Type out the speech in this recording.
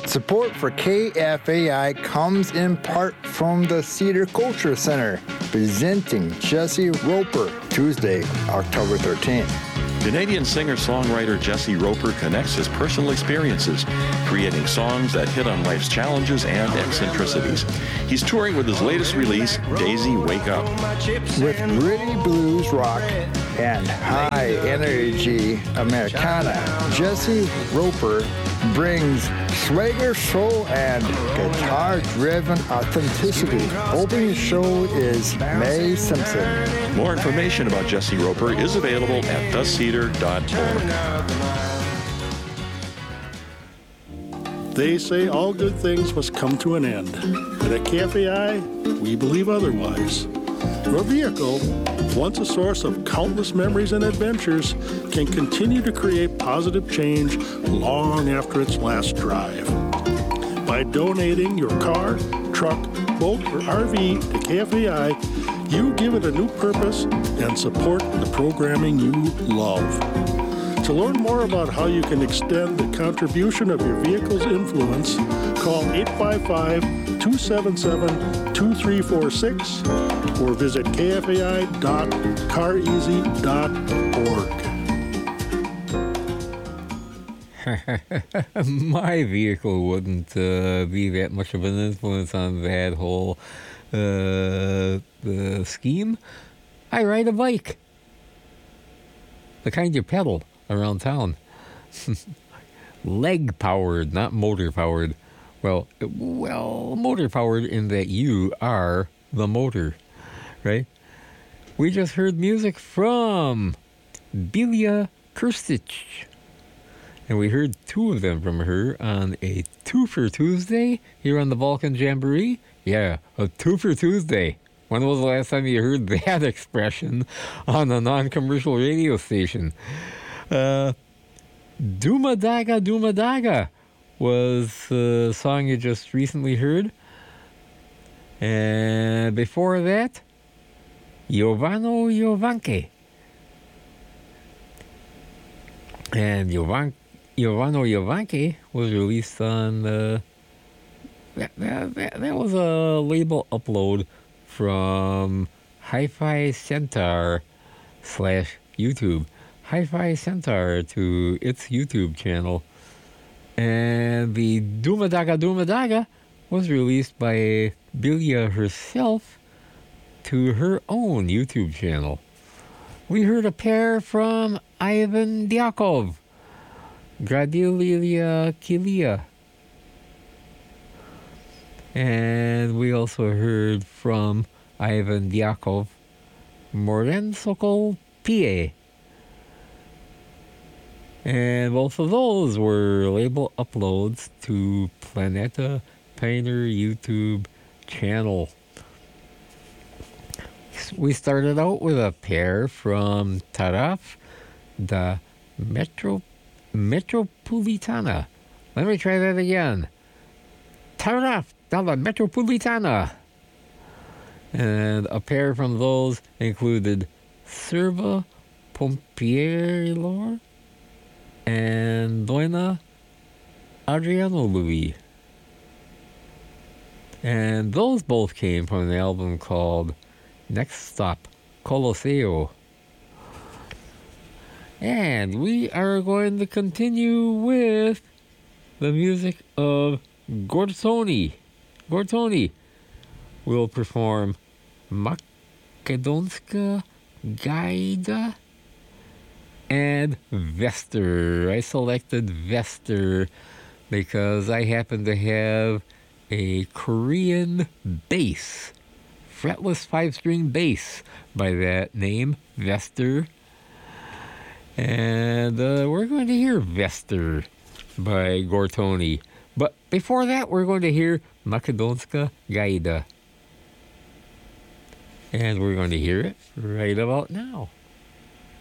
Support for KFAI comes in part from the Cedar Culture Center, presenting Jesse Roper, Tuesday, October 13th. Canadian singer-songwriter Jesse Roper connects his personal experiences, creating songs that hit on life's challenges and eccentricities. He's touring with his latest release, Daisy Wake Up. With gritty blues rock and high-energy Americana, Jesse Roper brings swagger, soul, and guitar-driven authenticity. Opening the show is May Simpson. More information about Jesse Roper is available at thecedar.org. They say all good things must come to an end, but at KFAI, we believe otherwise. Your vehicle, once a source of countless memories and adventures, can continue to create positive change long after its last drive. By donating your car, truck, boat, or RV to KFAI, you give it a new purpose and support the programming you love. To learn more about how you can extend the contribution of your vehicle's influence, call 855-277-2346 or visit kfai.careasy.org. My vehicle wouldn't be that much of an influence on that whole scheme. I ride a bike, the kind you pedal around town. Leg powered, not motor powered. Well, motor powered in that you are the motor, right? We just heard music from Bilia Krstich, and we heard two of them from her on a Two for Tuesday here on the Balkan Jamboree. Yeah, a Two for Tuesday. When was the last time you heard that expression on a non-commercial radio station? Duma Daga was the song you just recently heard. And before that, Jovano Jovanke. And Jovano Jovanke was released on... that was a label upload from Hi-Fi Centaur /YouTube. Hi-Fi Centaur to its YouTube channel. And the Duma Daga was released by Bilia herself to her own YouTube channel. We heard a pair from Ivan Diakov, Gradilia Kilia. And we also heard from Ivan Diakov, Moren Sokol Pie. And both of those were label uploads to Planeta Painter YouTube channel. We started out with a pair from Taraf da Metropolitana. Let me try that again. Taraf da la Metropolitana. And a pair from those included Serva Pompierilor and Doina Adriano Louis. And those both came from an album called Next Stop, Colosseo. And we are going to continue with the music of Gortoni. Gortoni will perform Makedonska Gaida and Vester. I selected Vester because I happen to have a Korean bass, fretless 5-string bass by that name, Vester. And we're going to hear Vester by Gortoni. But before that, we're going to hear Makedonska Gaida. And we're going to hear it right about now.